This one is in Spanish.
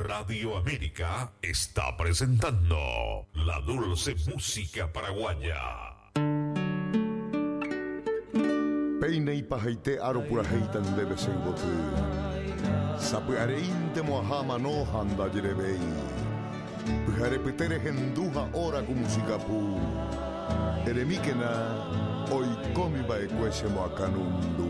Radio América está presentando la dulce música paraguaya. Peine y pajaite aro pura heitan debe ser botu. Sapuareinte moahama no handa jirebei. Pujare petere henduha ora ku musika pu. Eremikena oi komi ba ekwese moakanundu.